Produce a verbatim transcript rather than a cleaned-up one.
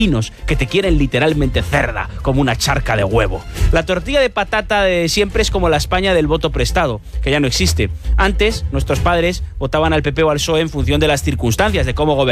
que te quieren literalmente cerda, como una charca de huevo. La tortilla de patata de siempre es como la España del voto prestado, que ya no existe. Antes, nuestros padres votaban al P P o al P S O E en función de las circunstancias, de cómo gobernaban.